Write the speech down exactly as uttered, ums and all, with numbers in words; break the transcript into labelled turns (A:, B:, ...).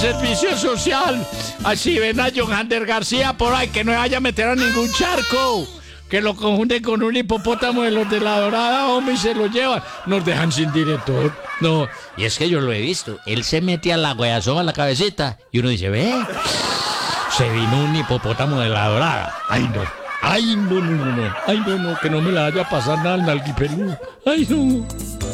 A: servicio social. Así ven a Johander García por ahí, que no vaya a meter a ningún charco. Que lo confunden con un hipopótamo de los de la Dorada, hombre, y se lo llevan. Nos dejan sin director. No, y es que yo lo he visto. Él se mete a la guayazón a la cabecita y uno dice, ve, se vino un hipopótamo de la Dorada. Ay, no. Ay, no, no, no, no. Ay, no, no, que no me la vaya a pasar nada al nalguipeludo. Ay, no.